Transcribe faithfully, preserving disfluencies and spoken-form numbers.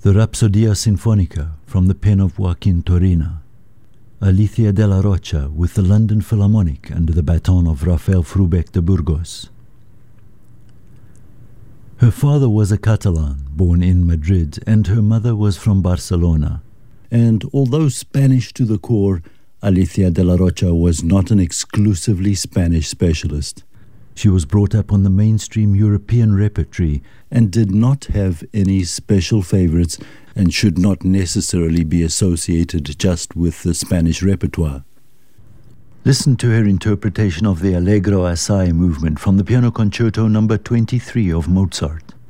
The Rapsodia Sinfonica from the pen of Joaquin Turina. Alicia de la Rocha with the London Philharmonic under the baton of Rafael Frubec de Burgos. Her father was a Catalan, born in Madrid, and her mother was from Barcelona. And although Spanish to the core, Alicia de la Rocha was not an exclusively Spanish specialist. She was brought up on the mainstream European repertory and did not have any special favorites and should not necessarily be associated just with the Spanish repertoire. Listen to her interpretation of the Allegro Assai movement from the Piano Concerto number twenty-three of Mozart.